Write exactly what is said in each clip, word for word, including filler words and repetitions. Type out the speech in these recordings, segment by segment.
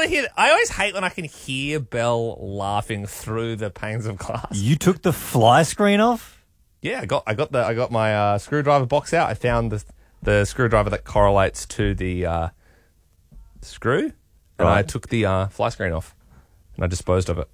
want to hear. I always hate when I can hear Belle laughing through the panes of glass. You took the fly screen off? Yeah, I got I got the I got my uh, screwdriver box out. I found the the screwdriver that correlates to the uh, screw, and Right. I took the uh, fly screen off, and I disposed of it.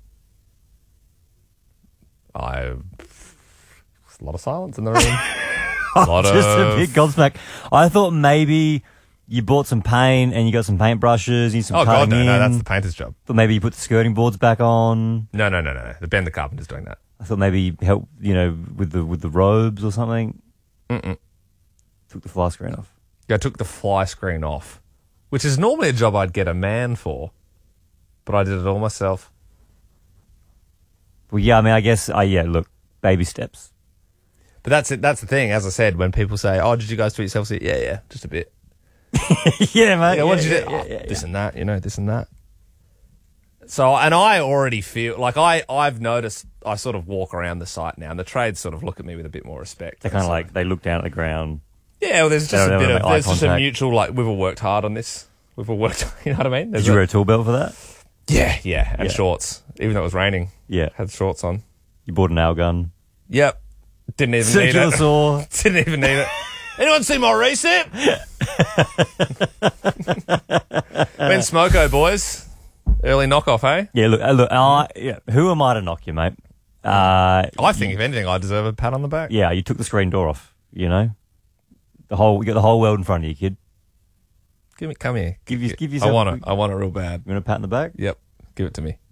I a lot of silence in the room. a lot Just of a big gobsmack. I thought maybe you bought some paint and you got some paintbrushes, you some oh god, cutting no, in. no, that's the painter's job. But maybe you put the skirting boards back on. No, no, no, no, no. The Ben the carpenter's doing that. I thought maybe you help, you know, with the with the robes or something. Mm-mm. Took the fly screen off. I took the fly screen off, which is normally a job I'd get a man for, but I did it all myself. Well, yeah, I mean, I guess, uh, yeah, look, baby steps. But that's it. That's the thing. As I said, when people say, "Oh, did you guys do it yourself?" I say, yeah, yeah, just a bit. yeah, mate. Yeah, what did yeah, you do? yeah, Oh, yeah, this yeah. and that, you know, this and that. So, and I already feel like I, I've noticed. I sort of walk around the site now, and the trades sort of look at me with a bit more respect. They kind of So- like, they look down at the ground. yeah. Well, there's They just don't a bit ever of make eye there's just a contact. mutual like we've all worked hard on this. We've all worked. You know what I mean? There's Did you a- wear a tool belt for that? Yeah, yeah, and Yeah. shorts. Even though it was raining, Yeah. had shorts on. You bought a nail gun. Yep. Didn't even Circular need it. saw. Didn't even need it. Anyone see my receipt? Been Smoko, boys. Early knockoff, hey? Yeah, look, uh, look, uh, yeah, who am I to knock you, mate? Uh, I think, if anything, I deserve a pat on the back. yeah, you took the screen door off, you know? The whole, you got the whole world in front of you, kid. Give me, come here. Give you- give I yourself- want it. I want it real bad. You want a pat in the back? Yep. Give it to me.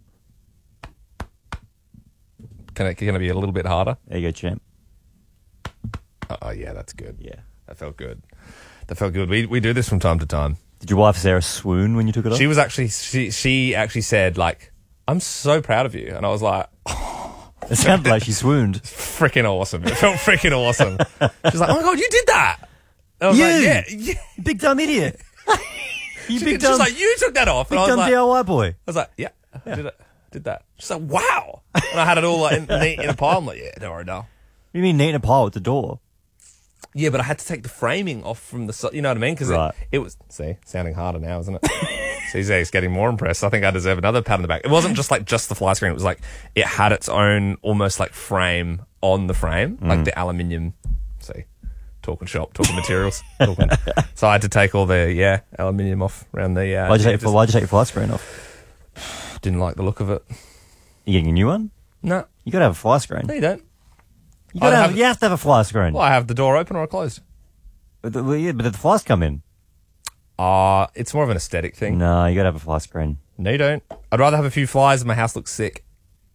Can it, can it be a little bit harder? There you go, champ. Oh, oh, yeah, that's good. Yeah. That felt good. That felt good. We we do this from time to time. Did your wife Sarah swoon when you took it off? She was actually she she actually said like, "I'm so proud of you," and I was like, It sounded like she swooned. "Freaking awesome!" It felt freaking awesome. She's like, "Oh my god, you did that!" And I was You? like, "Yeah, yeah." Big dumb idiot. you She big did- dumb, She's like, "You took that off," big and I was dumb like, D I Y boy. I was like, "Yeah, I did it, did that." She's like, "Wow!" And I had it all like in, neat in a pile. I'm like, "Yeah, don't worry, no." What do you mean neat in a pile at the door? Yeah, but I had to take the framing off from the, si- you know what I mean? Because Right. it, it was, see, sounding harder now, isn't it? See, he's getting more impressed. I think I deserve another pat on the back. It wasn't just like just the fly screen. It was like, it had its own almost like frame on the frame, Mm. like the aluminium, see, talking shop, talking materials. talking. So I had to take all the, yeah, aluminium off around the, uh, Why'd you, take, edges. why'd you take your fly screen off? Didn't like the look of it. You getting a new one? No, You gotta have a fly screen. no, you don't. You, gotta I have, have- you have to have a fly screen. Well, I have the door open or closed. But the, well, yeah, but did the flies come in? Uh, it's more of an aesthetic thing. No, you gotta have a fly screen. No, you don't. I'd rather have a few flies and my house looks sick.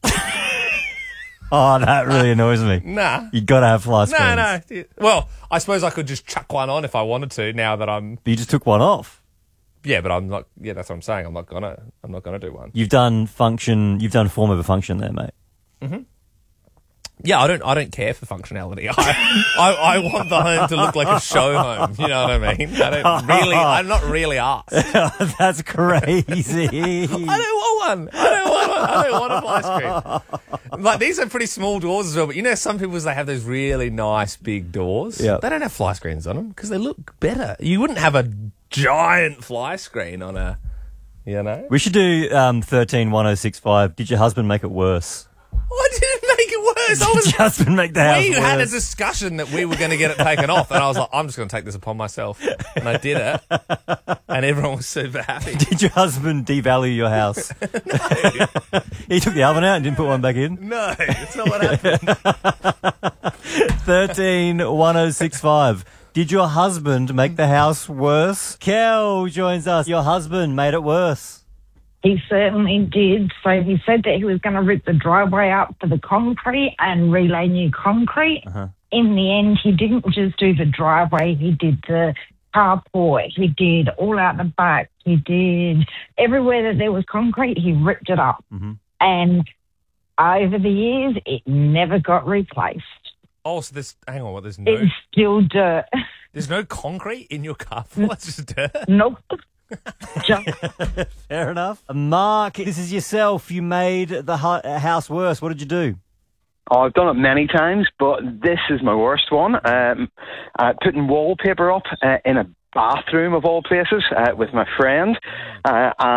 Oh, that really annoys me. Nah. You gotta have fly screens. No, no. Well, I suppose I could just chuck one on if I wanted to. Now that I'm, But you just took one off. yeah, but I'm not. Yeah, that's what I'm saying. I'm not gonna. I'm not gonna do one. You've done function. You've done form of a function there, mate. Yeah, I don't. I don't care for functionality. I, I, I want the home to look like a show home. You know what I mean? I don't really. I'm not really asked. That's crazy. I don't want one. I don't want one. I don't want a fly screen. Like, these are pretty small doors as well. But you know, some people they have those really nice big doors. Yeah. They don't have fly screens on them because they look better. You wouldn't have a giant fly screen on a. You know. We should do um, thirteen one oh six five. Did your husband make it worse? I didn't make it worse. I Did was. your husband make the house We worse? had a discussion that we were going to get it taken off, and I was like, I'm just going to take this upon myself. And I did it, and everyone was super happy. Did your husband devalue your house? No, He took the oven out and didn't put one back in. no, it's not what happened. thirteen one oh six five. Did your husband make the house worse? Kel joins us. Your husband made it worse. He certainly did. So he said that he was going to rip the driveway up for the concrete and relay new concrete. Uh-huh. In the end, he didn't just do the driveway. He did the carport. He did all out the back. He did everywhere that there was concrete, he ripped it up. Mm-hmm. And over the years, it never got replaced. Oh, so there's. Hang on, what? There's no. It's still dirt. There's no concrete in your car floor. It's just dirt. Nope. Just Fair enough. Mark, this is yourself. You made the hu- house worse. What did you do? I've done it many times, but this is my worst one. Um, uh, putting wallpaper up uh, in a bathroom of all places uh, with my friend, uh,